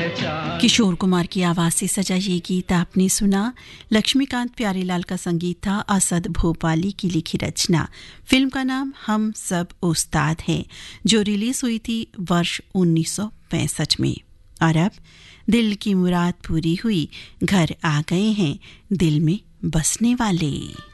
किशोर कुमार की आवाज से सजा ये गीत आपने सुना। लक्ष्मीकांत प्यारेलाल का संगीत था, असद भोपाली की लिखी रचना। फिल्म का नाम हम सब उस्ताद हैं, जो रिलीज हुई थी वर्ष 1965 में। और अब दिल की मुराद पूरी हुई, घर आ गए हैं दिल में बसने वाले।